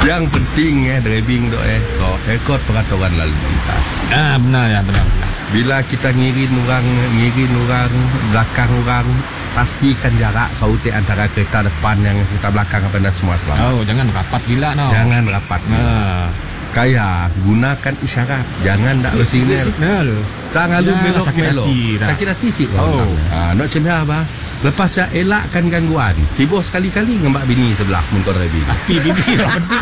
Yang penting driving tu kau ikut peraturan lalu lintas. Benar ya, benar. Bila kita ngirin orang belakang orang, pastikan jarak kau antara kereta depan yang kereta belakang apa dan semua selamat. Jangan rapat gila no. Jangan rapat. Kayak gunakan isyarat, jangan tak bersignal. Tak ngalu belok sakit hati sih kau. Nak cemah apa? Lepas saya elakkan gangguan. Sibuk sekali-kali ngembak bini sebelah mun kau driving. Tapi bini lah penting.